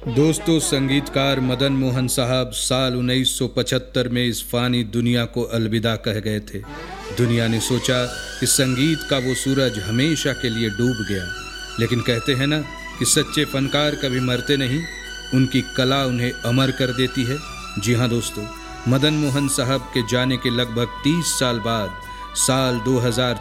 दोस्तों, संगीतकार मदन मोहन साहब साल 1975 में इस फानी दुनिया को अलविदा कह गए थे। दुनिया ने सोचा कि संगीत का वो सूरज हमेशा के लिए डूब गया, लेकिन कहते हैं ना कि सच्चे फनकार कभी मरते नहीं, उनकी कला उन्हें अमर कर देती है। जी हाँ दोस्तों, मदन मोहन साहब के जाने के लगभग 30 साल बाद साल 2000